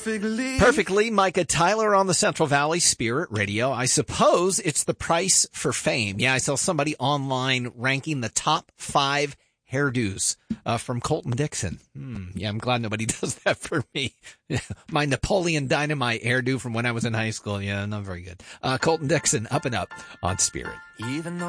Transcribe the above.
Perfectly, Micah Tyler on the Central Valley Spirit Radio. I suppose it's the price for fame. Yeah, I saw somebody online ranking the top 5 hairdos from Colton Dixon. Yeah, I'm glad nobody does that for me. My Napoleon Dynamite hairdo from when I was in high school. Yeah, not very good. Colton Dixon, Up and Up on Spirit. Even though